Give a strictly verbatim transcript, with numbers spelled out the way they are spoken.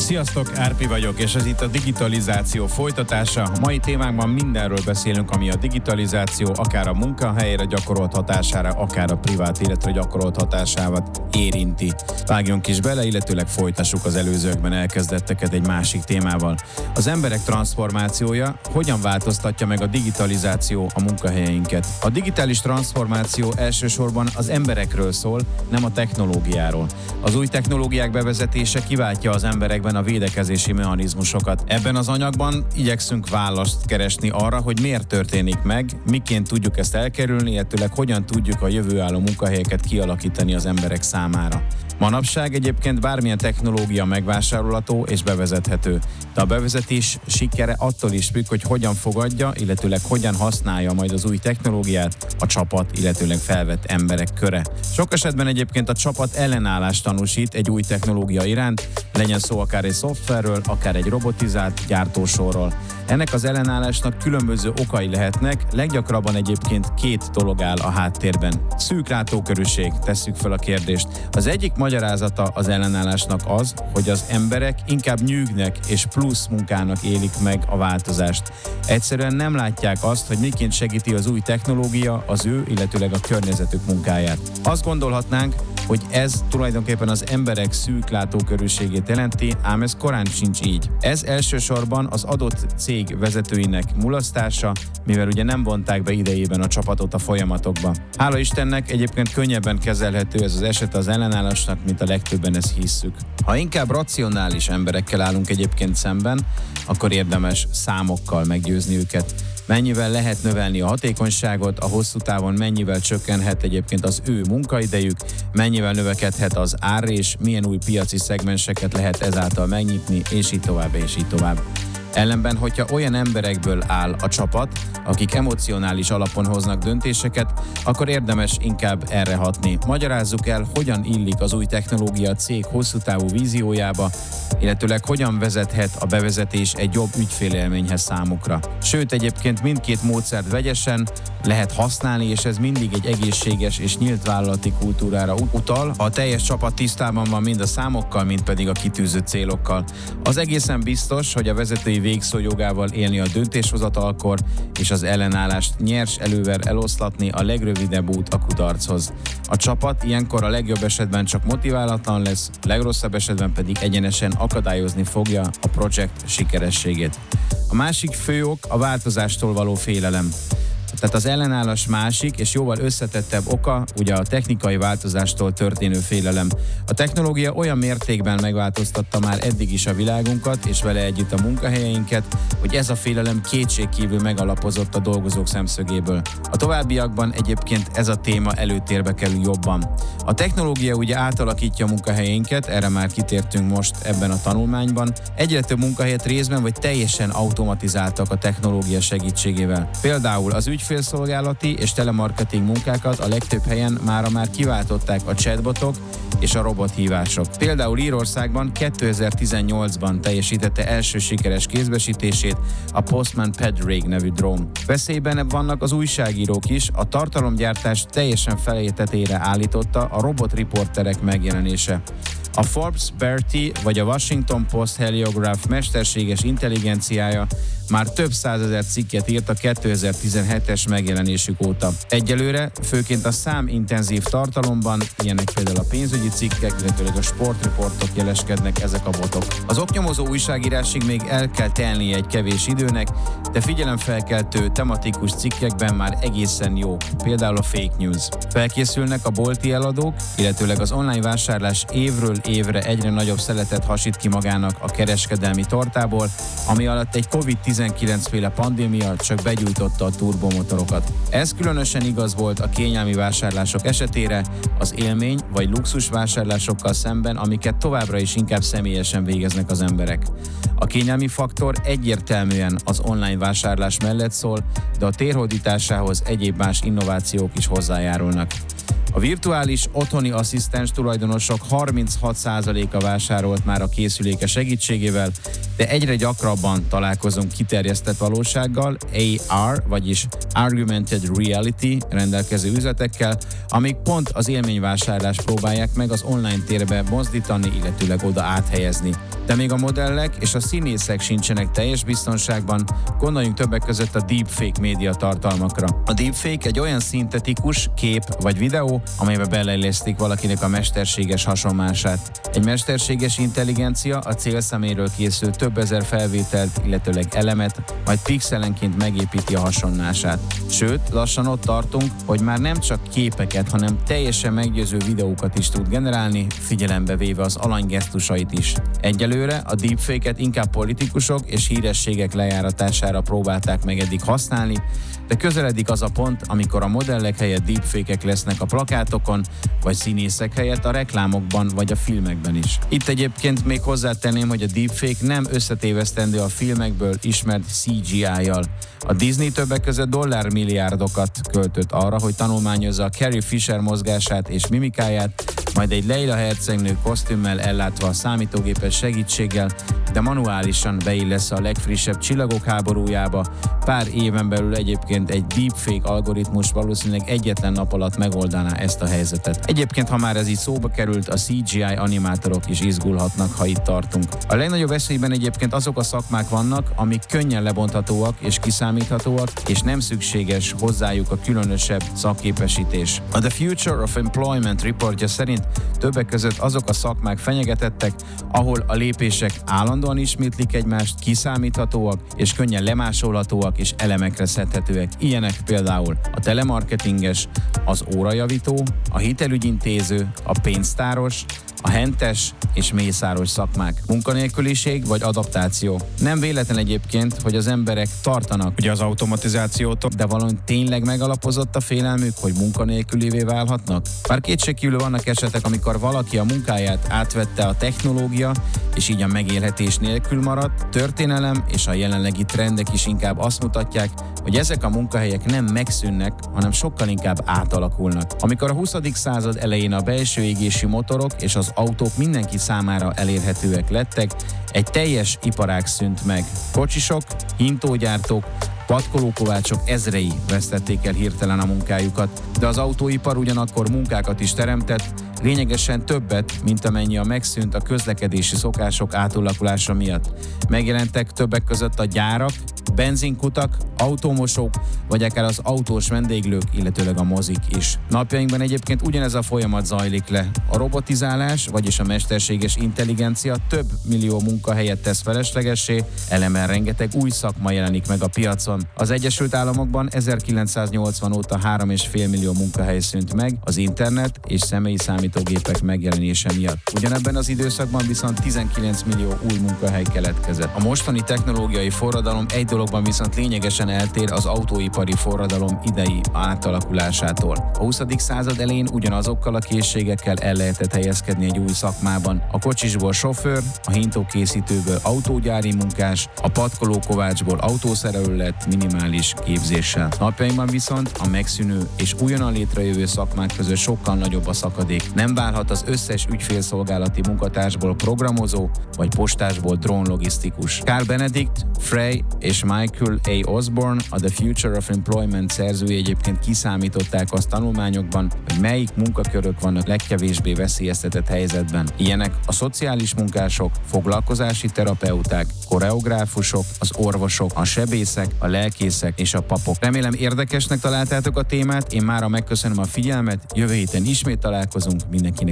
Sziasztok, Árpi vagyok, és ez itt a digitalizáció folytatása. A mai témánkban mindenről beszélünk, ami a digitalizáció akár a munkahelyre gyakorolt hatására, akár a privát életre gyakorolt hatását érinti. Vágjunk is bele, illetőleg folytassuk az előzőkben elkezdetteket egy másik témával. Az emberek transformációja hogyan változtatja meg a digitalizáció a munkahelyeinket? A digitális transformáció elsősorban az emberekről szól, nem a technológiáról. Az új technológiák bevezetése kiváltja az emberekben a védekezési mechanizmusokat. Ebben az anyagban igyekszünk választ keresni arra, hogy miért történik meg, miként tudjuk ezt elkerülni, illetőleg hogyan tudjuk a jövőálló munkahelyeket kialakítani az emberek számára. Manapság egyébként bármilyen technológia megvásárolható és bevezethető, de a bevezetés sikere attól is függ, hogy hogyan fogadja, illetőleg hogyan használja majd az új technológiát a csapat, illetőleg felvett emberek köre. Sok esetben egyébként a csapat ellenállást tanúsít egy új technológia iránt, legyen szó akár egy szoftverről, akár egy robotizált gyártósorról. Ennek az ellenállásnak különböző okai lehetnek, leggyakrabban egyébként két dolog áll a háttérben. Szűk látókörűség, tesszük fel a kérdést. Az egyik magyarázata az ellenállásnak az, hogy az emberek inkább nyűgnek és plusz munkának élik meg a változást. Egyszerűen nem látják azt, hogy miként segíti az új technológia az ő, illetőleg a környezetük munkáját. Azt gondolhatnánk, hogy ez tulajdonképpen az emberek szűk látókörűségét jelenti, ám ez korán sincs így. Ez elsősorban az adott cég vezetőinek mulasztása, mivel ugye nem vonták be idejében a csapatot a folyamatokba. Hála Istennek egyébként könnyebben kezelhető ez az eset az ellenállásnak, mint a legtöbben ezt hisszük. Ha inkább racionális emberekkel állunk egyébként szemben, akkor érdemes számokkal meggyőzni őket. Mennyivel lehet növelni a hatékonyságot, a hosszú távon mennyivel csökkenhet egyébként az ő munkaidejük, mennyivel növekedhet az ár, és milyen új piaci szegmenseket lehet ezáltal megnyitni, és így tovább, és így tovább. Ellenben, hogyha olyan emberekből áll a csapat, akik emocionális alapon hoznak döntéseket, akkor érdemes inkább erre hatni. Magyarázzuk el, hogyan illik az új technológia a cég hosszú távú víziójába, illetőleg hogyan vezethet a bevezetés egy jobb ügyfélélményhez számukra. Sőt, egyébként mindkét módszert vegyesen lehet használni, és ez mindig egy egészséges és nyílt vállalati kultúrára utal, ha a teljes csapat tisztában van mind a számokkal, mind pedig a kitűzött célokkal. Az egészen biztos, hogy a vezetői végszó jogával élni a döntéshozatalkor, és az ellenállást nyers elővel eloszlatni a legrövidebb út a kudarchoz. A csapat ilyenkor a legjobb esetben csak motiválatlan lesz, legrosszabb esetben pedig egyenesen akadályozni fogja a projekt sikerességét. A másik fő ok a változástól való félelem. Tehát az ellenállás másik és jóval összetettebb oka ugye a technikai változástól történő félelem. A technológia olyan mértékben megváltoztatta már eddig is a világunkat és vele együtt a munkahelyeinket, hogy ez a félelem kétségkívül megalapozott a dolgozók szemszögéből. A továbbiakban egyébként ez a téma előtérbe kerül jobban. A technológia ugye átalakítja a munkahelyeinket, erre már kitértünk most ebben a tanulmányban. Egyre több munkahelyet részben vagy teljesen automatizáltak a technológia segítségével. Például az ügyfélszolgálati és telemarketing munkákat a legtöbb helyen mára már kiváltották a chatbotok és a robothívások. Például Írországban kétezer-tizennyolcban teljesítette első sikeres kézbesítését a Postman Padraig nevű drón. Veszélyben vannak az újságírók is, a tartalomgyártás teljesen felétetére állította a robotriporterek megjelenése. A Forbes Bertie vagy a Washington Post Heliograph mesterséges intelligenciája már több százezer cikket írt a kétezer-tizenhetes megjelenésük óta. Egyelőre főként a számintenzív tartalomban, ilyenek például a pénzügyi cikkek, illetőleg a sportriportok jeleskednek ezek a botok. Az oknyomozó újságírásig még el kell telnie egy kevés időnek, de figyelemfelkeltő tematikus cikkekben már egészen jó, például a fake news. Felkészülnek a bolti eladók, illetőleg az online vásárlás évről évre egyre nagyobb szeletet hasít ki magának a kereskedelmi tortából, ami alatt egy kovid tizenkilenc féle pandémia csak begyújtotta a turbomotorokat. Ez különösen igaz volt a kényelmi vásárlások esetére, az élmény vagy luxus vásárlásokkal szemben, amiket továbbra is inkább személyesen végeznek az emberek. A kényelmi faktor egyértelműen az online vásárlás mellett szól, de a térhódításához egyéb más innovációk is hozzájárulnak. A virtuális otthoni asszisztens tulajdonosok harminchat százaléka vásárolt már a készüléke segítségével, de egyre gyakrabban találkozunk kiterjesztett valósággal, á er, vagyis Augmented Reality rendelkező üzletekkel, amik pont az élményvásárlást próbálják meg az online térbe mozdítani, illetőleg oda áthelyezni. De még a modellek és a színészek sincsenek teljes biztonságban, gondoljunk többek között a deepfake média tartalmakra. A deepfake egy olyan szintetikus kép vagy videó, amelybe beleillesztik valakinek a mesterséges hasonlását. Egy mesterséges intelligencia a célszeméről készül több ezer felvételt, illetőleg elemet, majd pixelenként megépíti a hasonlását. Sőt, lassan ott tartunk, hogy már nem csak képeket, hanem teljesen meggyőző videókat is tud generálni, figyelembe véve az alanygesztusait is. Egyelőre a deepfake-et inkább politikusok és hírességek lejáratására próbálták meg eddig használni, de közeledik az a pont, amikor a modellek helyett deepfake-ek lesznek a plakátokon, vagy színészek helyett a reklámokban vagy a filmekben is. Itt egyébként még hozzátenném, hogy a deepfake nem összetévesztendő a filmekből ismert cé gé í-jal. A Disney többek között dollármilliárdokat költött arra, hogy tanulmányozza a Carrie Fisher mozgását és mimikáját, majd egy Leila hercegnő kosztümmel ellátva a számítógépes segítséggel, de manuálisan beillesz a legfrissebb Csillagok háborújába. Pár éven belül egyébként egy deepfake algoritmus valószínűleg egyetlen nap alatt megoldaná ezt a helyzetet. Egyébként, ha már ez így szóba került, a cé gé í animátorok is izgulhatnak, ha itt tartunk. A legnagyobb veszélyben egyébként azok a szakmák vannak, amik könnyen lebonthatóak és kiszámíthatóak, és nem szükséges hozzájuk a különösebb szakképesítés. A The Future of Employment reportja szerint többek között azok a szakmák fenyegetettek, ahol a lépések állandóan ismétlik egymást, kiszámíthatóak és könnyen lemásolhatóak és elemekre szedhetőek. Ilyenek például a telemarketinges, az órajavító, a hitelügyintéző, a pénztáros, a hentes és mészáros szakmák. Munkanélküliség vagy adaptáció. Nem véletlen egyébként, hogy az emberek tartanak ugye az automatizációtól, de valami tényleg megalapozott a félelmük, hogy munkanélkülivé válhatnak? Bár kétségkívül vannak esetek, amikor valaki a munkáját átvette a technológia, és így a megélhetés nélkül maradt, történelem és a jelenlegi trendek is inkább azt mutatják, hogy ezek a munkahelyek nem megszűnnek, hanem sokkal inkább átalakulnak. Amikor a huszadik század elején a belső égési motorok és az autók mindenki számára elérhetőek lettek, egy teljes iparág szűnt meg. Kocsisok, hintógyártók, patkolókovácsok ezrei vesztették el hirtelen a munkájukat, de az autóipar ugyanakkor munkákat is teremtett, lényegesen többet, mint amennyi a megszűnt a közlekedési szokások átalakulása miatt. Megjelentek többek között a gyárak, benzinkutak, autómosók, vagy akár az autós vendéglők, illetőleg a mozik is. Napjainkban egyébként ugyanez a folyamat zajlik le. A robotizálás, vagyis a mesterséges intelligencia több millió munkahelyet tesz feleslegessé, eleme rengeteg új szakma jelenik meg a piacon. Az Egyesült Államokban ezerkilencszáznyolcvan óta három egész öt millió munkahely szűnt meg az internet és személyi számítógépek megjelenése miatt. Ugyanebben az időszakban viszont tizenkilenc millió új munkahely keletkezett. A mostani technológiai forradalom egy dologban viszont lényegesen eltér az autóipari forradalom idei átalakulásától. A huszadik század elején ugyanazokkal a készségekkel el lehetett helyezkedni egy új szakmában. A kocsisból sofőr, a hintókészítőből autógyári munkás, a patkolókovácsból autószerelő lett minimális képzéssel. Napjainkban viszont a megszűnő és újonnan létrejövő szakmák között sokkal nagyobb a szakadék. Nem válhat az összes ügyfélszolgálati munkatársból programozó, vagy postásból drónlogisztikus. Carl Benedict, Frey és Michael A. Osborne, a The Future of Employment szerzői egyébként kiszámították azt tanulmányokban, hogy melyik munkakörök vannak legkevésbé veszélyeztetett helyzetben. Ilyenek a szociális munkások, foglalkozási terapeuták, koreográfusok, az orvosok, a sebészek, a lelkészek és a papok. Remélem érdekesnek találtátok a témát, én mára megköszönöm a figyelmet, jövő héten ismét találkozunk, mindenkinek